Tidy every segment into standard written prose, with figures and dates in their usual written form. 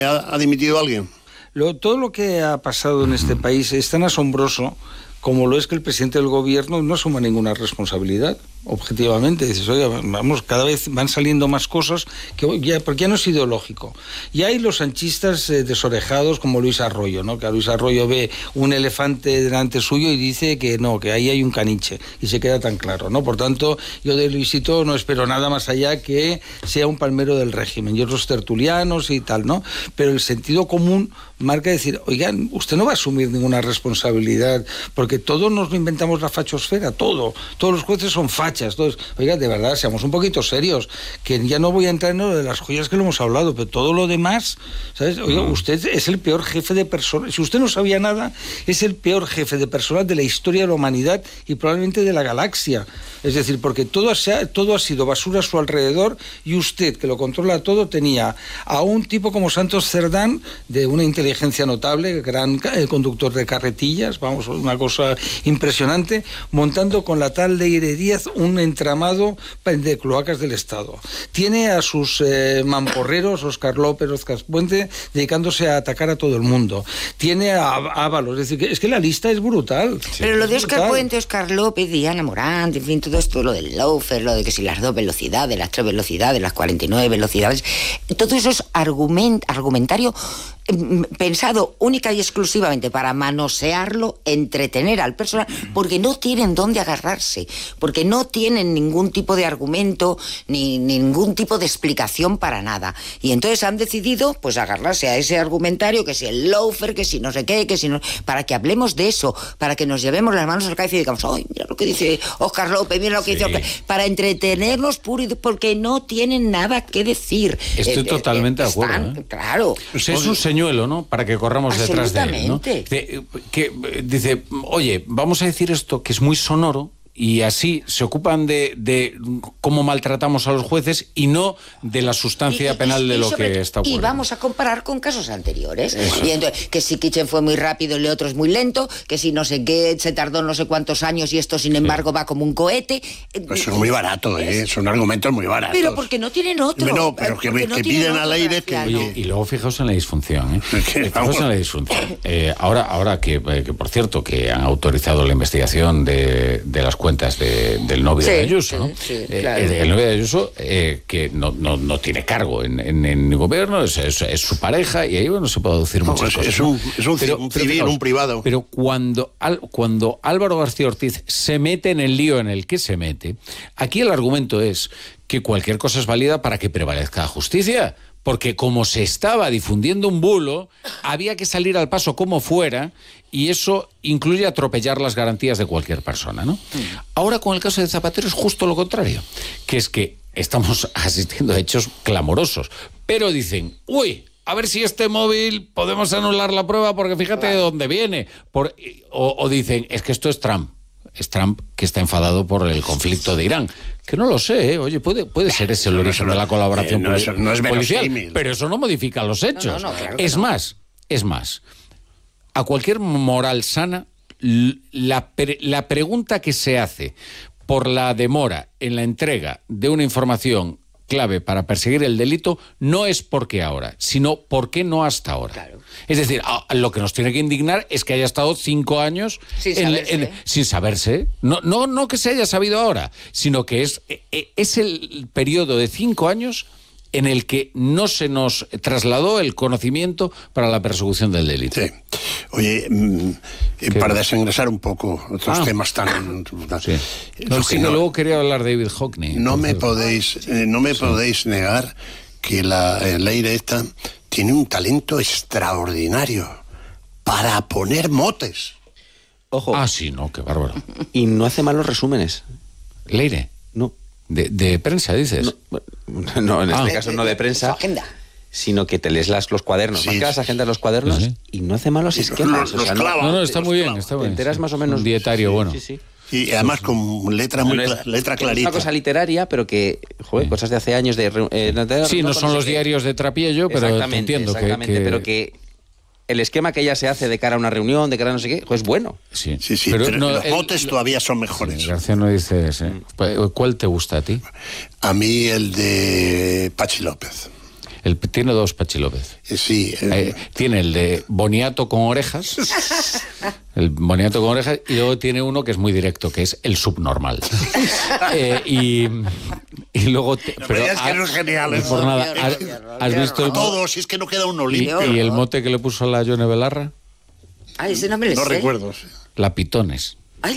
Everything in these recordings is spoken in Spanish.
¿Ha dimitido alguien? Todo lo que ha pasado en este país es tan asombroso como lo es que el presidente del gobierno no asuma ninguna responsabilidad, objetivamente. Dices, oiga, vamos, cada vez van saliendo más cosas porque ya no es ideológico. Y hay los sanchistas desorejados como Luis Arroyo, ¿no? Que Luis Arroyo ve un elefante delante suyo y dice que no, que ahí hay un caniche, y se queda tan claro, ¿no? Por tanto, yo de Luisito no espero nada más allá que sea un palmero del régimen, y otros tertulianos y tal, ¿no? Pero el sentido común marca decir, oigan, usted no va a asumir ninguna responsabilidad, porque todos nos lo inventamos la fachosfera, todos los jueces son fachas, oiga, de verdad, seamos un poquito serios, que ya no voy a entrar en lo de las joyas que lo hemos hablado, pero todo lo demás, ¿sabes? Oiga, usted es el peor jefe de personas, si usted no sabía nada, es el peor jefe de personas de la historia de la humanidad y probablemente de la galaxia, es decir, porque todo ha sido basura a su alrededor, y usted, que lo controla todo, tenía a un tipo como Santos Cerdán, de una inteligencia notable, gran conductor de carretillas, vamos, una cosa impresionante, montando con la tal Leire Díaz un entramado de cloacas del Estado. Tiene a sus mamporreros, Óscar López, Óscar Puente, dedicándose a atacar a todo el mundo. Tiene a Ábalos, es decir, es que la lista es brutal. Pero lo de Óscar Puente, Óscar López, Diana Morán, en fin, todo esto, lo del loafer, lo de que si las 2 velocidades, las 3 velocidades, las 49 velocidades, todo eso es argumentario pensado única y exclusivamente para manosearlo, entretener al personal, porque no tienen dónde agarrarse, porque no tienen ningún tipo de argumento ni ningún tipo de explicación para nada. Y entonces han decidido pues agarrarse a ese argumentario, que si el loafer, que si no sé qué, que si no, para que hablemos de eso, para que nos llevemos las manos al cabeza y digamos, ¡ay, mira lo que dice Óscar López, mira lo que dice Óscar! Para entretenernos puro y porque no tienen nada que decir. Estoy totalmente de acuerdo. Claro. Pues es un señuelo, ¿no? Para que corramos detrás de él, ¿no? Dice, oye, vamos a decir esto que es muy sonoro, y así se ocupan de cómo maltratamos a los jueces y no de la sustancia penal de lo que está ocurriendo. Y vamos a comparar con casos anteriores. Y entonces, que si Kitchen fue muy rápido y el otro es muy lento, que si no sé qué, se tardó no sé cuántos años y esto, sin embargo, va como un cohete. Pues son muy baratos, son argumentos muy baratos. Pero porque no tienen otro. No, pero que piden al aire que... Oye, y luego fijaos en la disfunción, Fijaos en la disfunción. Ahora que, por cierto, que han autorizado la investigación de las cuentas del novio de Ayuso, ¿no? Claro. El novio de Ayuso, que no tiene cargo en el gobierno, es su pareja, y ahí no se puede decir muchas cosas. Es un civil, un privado. Pero cuando Álvaro García Ortiz se mete en el lío en el que se mete, aquí el argumento es que cualquier cosa es válida para que prevalezca la justicia. Porque como se estaba difundiendo un bulo, había que salir al paso como fuera, y eso incluye atropellar las garantías de cualquier persona, ¿no? Ahora, con el caso de Zapatero, es justo lo contrario, que es que estamos asistiendo a hechos clamorosos, pero dicen, uy, a ver si este móvil podemos anular la prueba porque fíjate de dónde viene. O dicen, es que esto es Trump. Es Trump que está enfadado por el conflicto de Irán. Que no lo sé, oye, puede ser ese el origen de la colaboración policial, pero eso no modifica los hechos. Claro es más, a cualquier moral sana, la pregunta que se hace por la demora en la entrega de una información clave para perseguir el delito no es por qué ahora, sino por qué no hasta ahora. Claro. Es decir, lo que nos tiene que indignar es que haya estado 5 años sin saberse. No que se haya sabido ahora, sino que es el periodo de 5 años en el que no se nos trasladó el conocimiento para la persecución del delito. Sí. Oye, para desengrasar un poco otros temas tan... Sí. Luego quería hablar de David Hockney. No me podéis negar que la Leire esta tiene un talento extraordinario para poner motes. Ojo. Sí, no, qué bárbaro. Y no hace malos resúmenes. ¿Leire? No. ¿De prensa, dices? No, en este caso no de prensa, sino que te lees los cuadernos. Más que las agendas, los cuadernos, y no hace malos esquemas. Está muy bien. Te enteras más o menos. Un dietario bueno. Sí. Y además con letra clarita. Es una cosa literaria, pero que, cosas de hace años de... Sí, no son los diarios de Trapiello, pero te entiendo. Pero que el esquema que ella se hace de cara a una reunión, de cara a no sé qué, es bueno. Sí, pero los motes todavía son mejores. García no dice ese. ¿Cuál te gusta a ti? A mí el de Pachi López. Tiene dos Pachi López. Sí. Tiene el de boniato con orejas, el boniato con orejas, y luego tiene uno que es muy directo, que es el subnormal. Y luego... pero es que no es genial. No por nada. ¿Has visto el todos, si es que no queda uno limpio. ¿Y el mote que le puso a la Yone Belarra? Ay, ese nombre no recuerdo. La Pitones. Ay,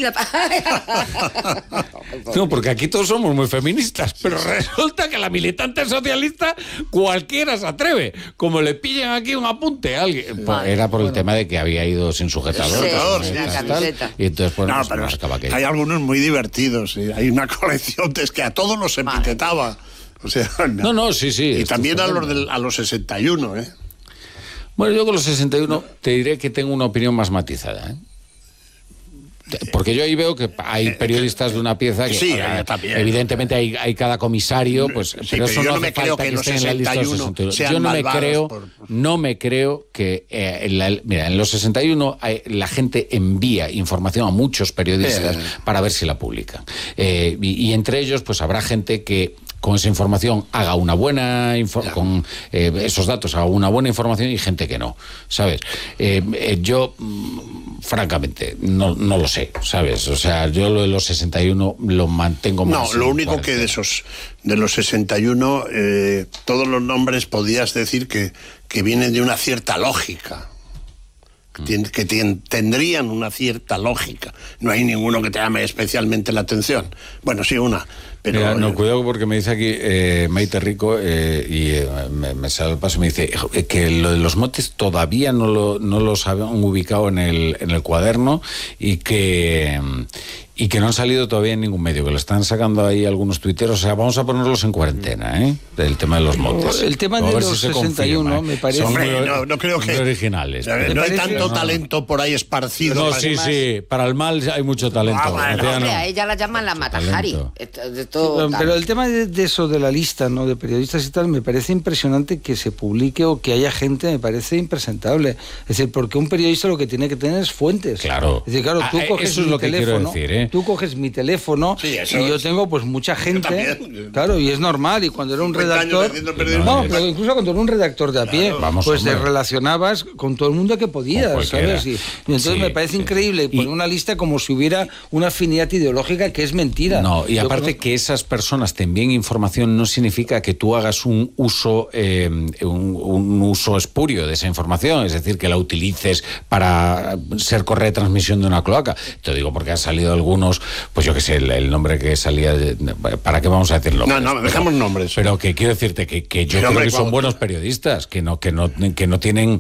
No, porque aquí todos somos muy feministas, pero resulta que la militante socialista cualquiera se atreve. Como le pillan aquí un apunte a alguien. Era por el tema de que había ido sin sujetador. Sí, camiseta. Y entonces, bueno, no, pero hay algunos muy divertidos. Hay una colección es que a todos los etiquetaba. O sea, sí. Y también a los 61, ¿eh? Bueno, yo con los 61 te diré que tengo una opinión más matizada, ¿eh? Porque yo ahí veo que hay periodistas de una pieza que sí, evidentemente hay cada comisario, pues sí, pero eso no hace falta que esté en la lista de los 61. Yo no me creo que mira, en los 61 la gente envía información a muchos periodistas para ver si la publican. Y entre ellos pues habrá gente que con esa información haga una buena con esos datos haga una buena información y gente que no, ¿sabes? Yo francamente no lo sé, ¿sabes? O sea, yo lo de los 61 lo mantengo más. No, lo único que de los 61 todos los nombres podías decir que vienen de una cierta lógica. Que tendrían una cierta lógica. No hay ninguno que te llame especialmente la atención. Bueno, sí, una. Pero, mira, no, cuidado porque me dice aquí Maite Rico me sale al paso y me dice que lo de los motes todavía no los habían ubicado en el cuaderno y que no han salido todavía en ningún medio, que lo están sacando ahí algunos tuiteros. O sea, vamos a ponerlos en cuarentena, del tema de los motes. El tema de los 61 me parece... Hombre, no creo que... originales. No hay tanto talento por ahí esparcido. No, sí, para el mal hay mucho talento. Hombre, a ella la llaman la Matajari. Pero el tema de eso, de la lista, ¿no?, de periodistas y tal, me parece impresionante que se publique o que haya gente, me parece impresentable. Es decir, porque un periodista lo que tiene que tener es fuentes. Claro. Es decir, claro, tú coges eso es lo que quiero decir, Tú coges mi teléfono y yo tengo pues mucha gente, claro, y es normal, y cuando era un redactor, pero incluso cuando era un redactor de a pie, pues te relacionabas con todo el mundo que podías, ¿sabes? Y entonces me parece increíble poner una lista como si hubiera una afinidad ideológica, que es mentira. No, y aparte que esas personas te envíen información no significa que tú hagas un uso espurio de esa información, es decir, que la utilices para ser correa de transmisión de una cloaca. Te digo porque han salido algunos, pues yo qué sé, el nombre que salía, ¿para qué vamos a decirlo? No, dejamos nombres. Pero que quiero decirte que yo creo que son buenos periodistas, que no tienen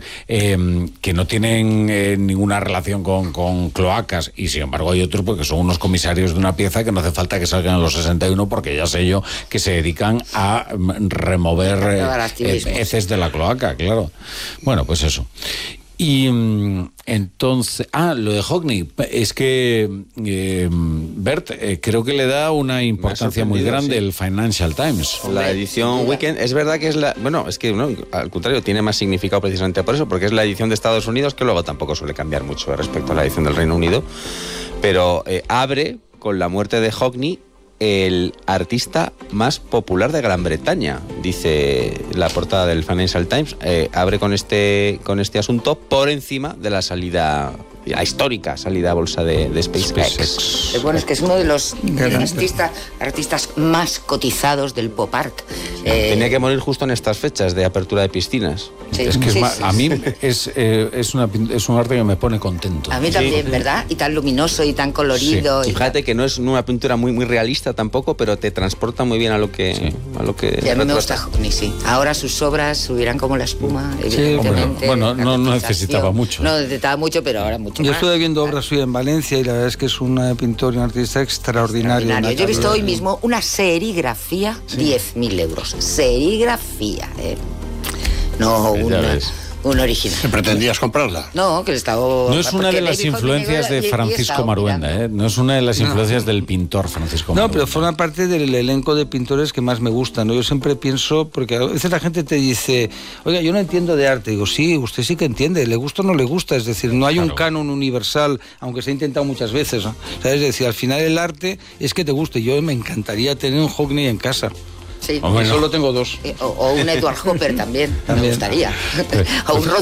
ninguna relación con cloacas, y sin embargo hay otros porque son unos comisarios de una pieza que no hace falta que salgan a los 61, porque ya sé yo que se dedican a remover heces de la cloaca, claro. Bueno, pues eso. Y entonces, lo de Hockney, es que Bert, creo que le da una importancia muy grande el Financial Times. La edición Weekend, es verdad que es al contrario, tiene más significado precisamente por eso, porque es la edición de Estados Unidos, que luego tampoco suele cambiar mucho respecto a la edición del Reino Unido, pero abre con la muerte de Hockney, el artista más popular de Gran Bretaña, dice la portada del Financial Times. Abre con este asunto por encima de la histórica salida a bolsa de SpaceX. Bueno, es que es uno de los artistas más cotizados del pop art. Tenía que morir justo en estas fechas de apertura de piscinas. Sí, es que a mí es un arte que me pone contento. A mí también, ¿verdad? Y tan luminoso y tan colorido. Sí. Fíjate que no es una pintura muy, muy realista tampoco, pero te transporta muy bien a lo que... Sí, a mí me gusta Hockney, sí. Ahora sus obras subirán como la espuma, evidentemente. Bueno, no necesitaba mucho. No necesitaba mucho, pero ahora mucho. Yo estuve viendo obras suyas en Valencia y la verdad es que es un pintor y un artista extraordinario. Yo he visto hoy mismo una serigrafía, 10.000 euros. Serigrafía, No un original. ¿Pretendías comprarla? No, que le estaba... No es una de las influencias de Francisco Maruenda, No es una de las influencias del pintor Francisco Maruenda. No, pero forma parte del elenco de pintores que más me gustan, ¿no? Yo siempre pienso, porque a veces la gente te dice, oiga, yo no entiendo de arte. Digo, sí, usted sí que entiende, le gusta o no le gusta. Es decir, no hay un canon universal, aunque se ha intentado muchas veces, ¿no? ¿Sabes? Es decir, al final el arte es que te guste. Yo me encantaría tener un Hockney en casa. Sí. Solo tengo 2. O un Edward Hopper también. Me gustaría. O un Rod